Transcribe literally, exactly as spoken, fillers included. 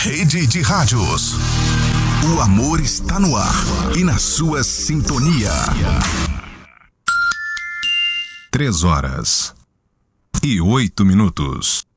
Rede de Rádios. O amor está no ar e na sua sintonia. Três horas e oito minutos.